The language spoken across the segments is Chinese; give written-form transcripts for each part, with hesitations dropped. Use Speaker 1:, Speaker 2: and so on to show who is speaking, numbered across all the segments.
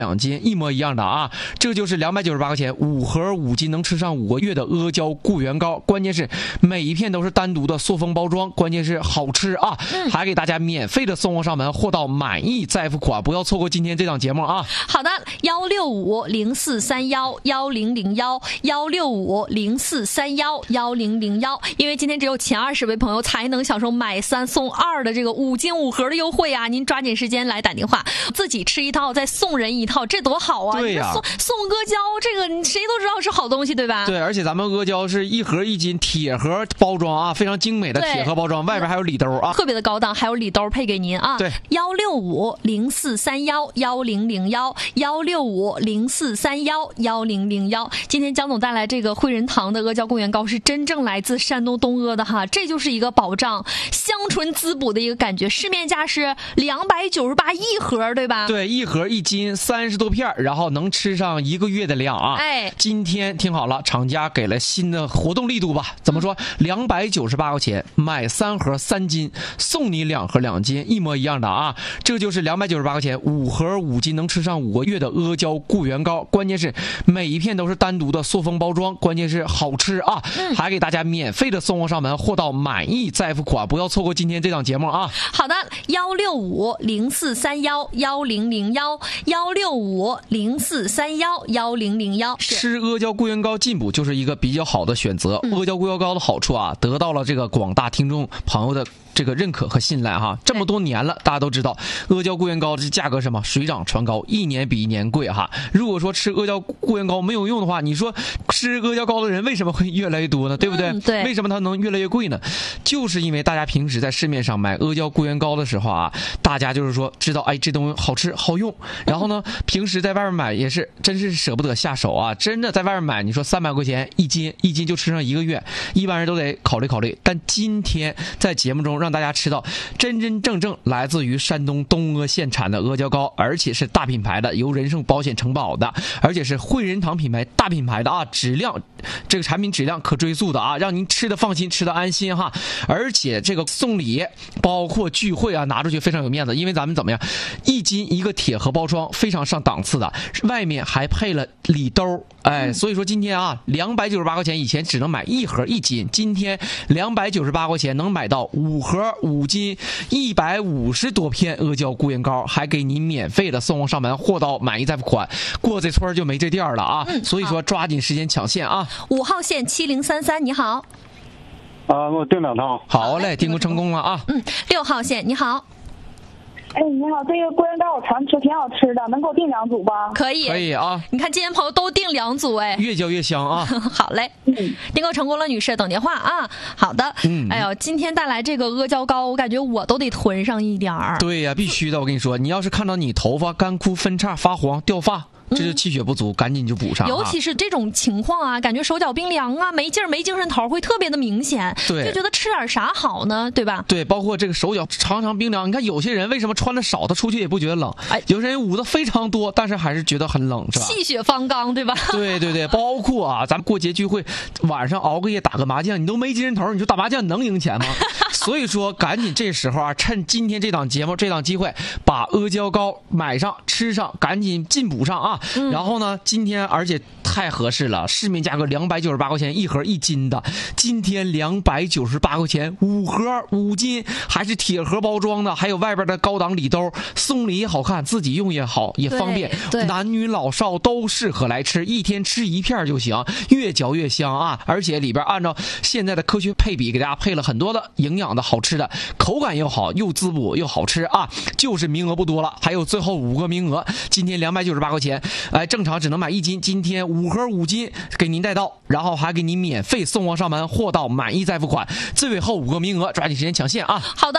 Speaker 1: 2斤，一模一样的啊，这就是298块钱，5盒5斤能吃上5个月的阿胶固元膏，关键是每一片都是单独的塑封包装，关键是好吃啊，还给大家免费的送货上门，货到满意再付款，不要错过今天这档节目啊。
Speaker 2: 好的，16504311001，16504311001，因为今天只有前20位朋友才能享受买3送2的这个5斤5盒的优惠啊，您抓紧时间来打电话，自己吃一套再送人一套，这多好啊！
Speaker 1: 对呀，
Speaker 2: 送阿胶，这个谁都知道是好东西，对吧？
Speaker 1: 对，而且咱们阿胶是1盒1斤铁盒包装啊，非常精美的铁盒包装，外边还有礼兜啊，
Speaker 2: 特别的高档，还有礼兜配给您啊。
Speaker 1: 对
Speaker 2: ，16504311001，16504311001。今天江总带来这个汇仁堂的阿胶固元膏是真正来自山东东阿的哈，这就是一个保障香醇滋补的一个感觉。市面价是298一盒，对吧？
Speaker 1: 对，1盒1斤30多片，然后能吃上1个月的量啊。
Speaker 2: 哎，
Speaker 1: 今天听好了，厂家给了新的活动力度吧？怎么说？298块钱买3盒3斤，送你2盒2斤，一模一样的啊。这就是298块钱，5盒5斤能吃上5个月的阿胶固元膏，关键是每一片都是单独的塑封包装，关键是好吃啊，还给大家免费的送货上门，货到满意再付款，不要错过今天这档节目啊。
Speaker 2: 好的，16504311001，16504311001。
Speaker 1: 吃阿胶固元膏进补就是一个比较好的选择。阿胶固元膏的好处啊，得到了这个广大听众朋友的这个认可和信赖哈，这么多年了，大家都知道阿胶固元膏这价格什么水涨船高，一年比一年贵哈。如果说吃阿胶固元膏没有用的话，你说吃阿胶膏的人为什么会越来越多呢？对不对？
Speaker 2: 对。
Speaker 1: 为什么它能越来越贵呢？就是因为大家平时在市面上买阿胶固元膏的时候啊，大家就是说知道哎这东西好吃好用，然后呢平时在外面买也是真是舍不得下手啊，真的在外面买你说300块钱一斤就吃上1个月，一般人都得考虑考虑。但今天在节目中让大家吃到真真正正来自于山东东阿县产的阿胶膏，而且是大品牌的，由人寿保险承保的，而且是汇仁堂品牌大品牌的啊，质量这个产品质量可追溯的啊，让您吃的放心，吃的安心哈。而且这个送礼包括聚会啊，拿出去非常有面子，因为咱们怎么样，1斤1个铁盒包装，非常上档次的，外面还配了礼兜，哎，所以说今天啊298块钱，以前只能买1盒1斤，今天298块钱能买到5盒5斤150多片阿胶固元膏，还给您免费的送货上门，货到满意再付款，过这村就没这店了啊。所以说抓紧时间抢线啊。
Speaker 2: 5号线7033，你好。
Speaker 3: 我订2套。
Speaker 1: 好嘞，订购成功了啊。
Speaker 2: 6号线，你好。
Speaker 4: 哎，你好，这个固元膏我常吃，挺好吃的，能给我订2组吧？
Speaker 2: 可以，
Speaker 1: 可以啊。
Speaker 2: 你看今天朋友都订2组，哎，
Speaker 1: 越嚼越香啊。
Speaker 2: 好嘞，订购成功了，女士，等电话啊。好的，哎呦，今天带来这个阿胶膏，我感觉我都得囤上一点儿。
Speaker 1: 对呀，必须的。我跟你说，你要是看到你头发干枯、分叉、发黄、掉发，这就气血不足，赶紧就补上。
Speaker 2: 尤其是这种情况啊，感觉手脚冰凉啊，没劲儿、没精神头，会特别的明显。
Speaker 1: 对，
Speaker 2: 就觉得吃点啥好呢，对吧？
Speaker 1: 对，包括这个手脚常常冰凉。你看有些人为什么穿的少，他出去也不觉得冷？哎，有些人捂的非常多，但是还是觉得很冷，是吧？
Speaker 2: 气血方刚，对吧？
Speaker 1: 对对对，包括啊，咱们过节聚会，晚上熬个夜打个麻将，你都没精神头，你说打麻将能赢钱吗？所以说，赶紧这时候啊，趁今天这档节目这档机会，把阿胶膏买上吃上，赶紧进补上啊。然后呢，今天而且太合适了，市面价格298块钱1盒1斤的，今天298块钱5盒5斤，还是铁盒包装的，还有外边的高档礼兜，送礼也好看，自己用也好，也方便，男女老少都适合来吃，一天吃1片就行，越嚼越香啊！而且里边按照现在的科学配比，给大家配了很多的营养的好吃的，口感又好，又滋补又好吃啊！就是名额不多了，还有最后5个名额，今天298块钱，哎，正常只能买1斤，今天5盒5斤给您带到，然后还给您免费送货上门，货到满意再付款，最后5个名额，抓紧时间抢线啊！
Speaker 2: 好的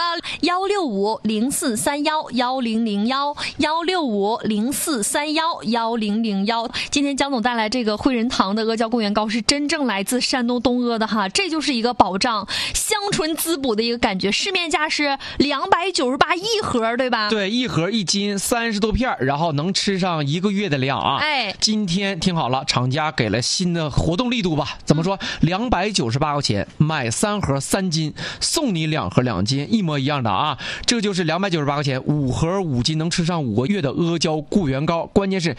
Speaker 2: ，16504311001，16504311001。今天江总带来这个汇仁堂的阿胶固元膏是真正来自山东东阿的哈，这就是一个保障香醇滋补的一个感觉。市面价是298一盒，对吧？
Speaker 1: 对，1盒1斤30多片，然后能吃上1个月的量啊！
Speaker 2: 哎，
Speaker 1: 今天听好了，厂家给了新的活动力度吧？怎么说？298块钱买3盒3斤，送你2盒2斤，一模一样的啊！这就是298块钱，5盒5斤能吃上5个月的阿胶固元膏，关键是